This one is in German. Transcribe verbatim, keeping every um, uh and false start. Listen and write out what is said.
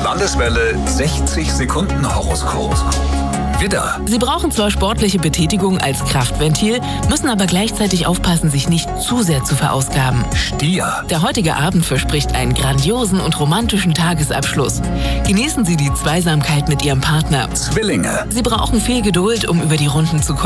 Landeswelle sechzig Sekunden Horoskop. Widder. Sie brauchen zwar sportliche Betätigung als Kraftventil, müssen aber gleichzeitig aufpassen, sich nicht zu sehr zu verausgaben. Stier. Der heutige Abend verspricht einen grandiosen und romantischen Tagesabschluss. Genießen Sie die Zweisamkeit mit Ihrem Partner. Zwillinge. Sie brauchen viel Geduld, um über die Runden zu kommen.